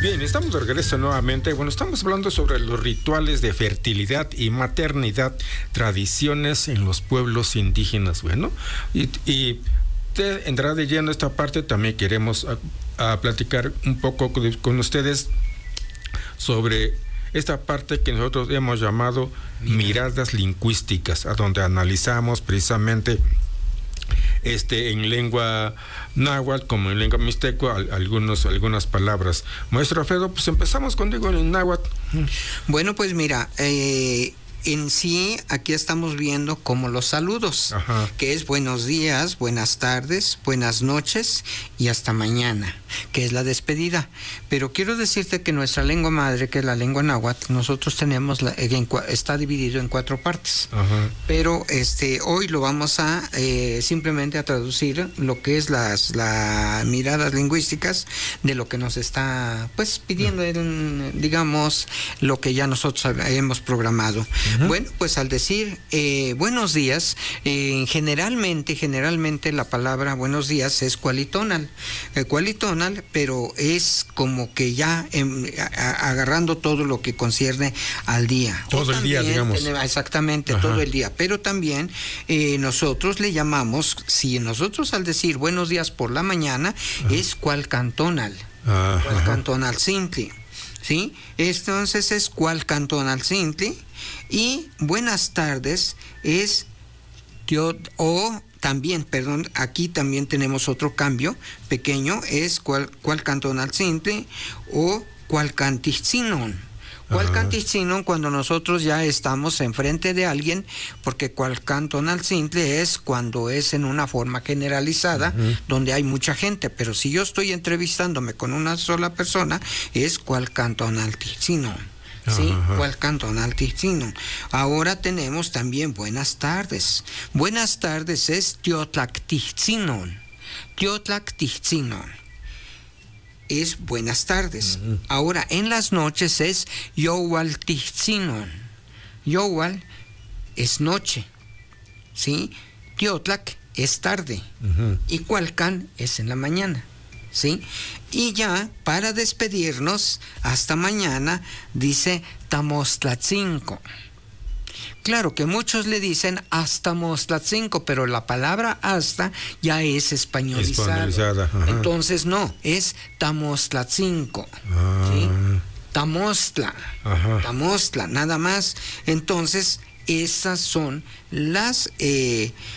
Bien, estamos de regreso nuevamente. Bueno, estamos hablando sobre los rituales de fertilidad y maternidad, tradiciones en los pueblos indígenas. Bueno, y de entrar de lleno a esta parte, también queremos a platicar un poco con ustedes sobre esta parte que nosotros hemos llamado miradas lingüísticas, a donde analizamos precisamente en lengua náhuatl como en lengua mixteco algunas palabras. Maestro Alfredo, pues empezamos contigo en el náhuatl. Bueno, pues mira, en sí aquí estamos viendo como los saludos. Ajá. Que es buenos días, buenas tardes, buenas noches y hasta mañana, que es la despedida. Pero quiero decirte que nuestra lengua madre, que es la lengua náhuatl, nosotros tenemos está dividido en 4 partes. Ajá. Pero hoy lo vamos a simplemente a traducir lo que es las miradas lingüísticas de lo que nos está pues pidiendo, digamos, lo que ya nosotros hemos programado. Uh-huh. Bueno, pues al decir buenos días, generalmente la palabra buenos días es cualitonal, pero es como que ya agarrando todo lo que concierne al día. Todo el día, digamos. Exactamente, ajá, todo el día. Pero también nosotros le llamamos, si nosotros al decir buenos días por la mañana, ajá, es cualcantonal, cualcantonal simple, ¿sí? Entonces es cualcantonal simple. Y buenas tardes es aquí también tenemos otro cambio pequeño, es cualcantonal simple o cualcantizinon. Cualcantizinon cuando nosotros ya estamos enfrente de alguien, porque cualcantonal simple es cuando es en una forma generalizada, uh-huh, donde hay mucha gente, pero si yo estoy entrevistándome con una sola persona, es cualcantonal tizinon. ¿Sí? Cualcantonal tizinon. Ahora tenemos también buenas tardes. Buenas tardes es tiotlactizinon. Tiotlactizinon es buenas tardes. Uh-huh. Ahora en las noches es yowaltizinon. Yowal es noche, ¿sí? Tiotlac es tarde, uh-huh, y cualcan es en la mañana, ¿sí? Y ya para despedirnos hasta mañana dice Tamostlatzinco. Claro que muchos le dicen hasta Mostlatzinco, pero la palabra hasta ya es españolizada. Entonces no, es Tamostlatzinco, ¿sí? Tamostla, nada más. Entonces esas son las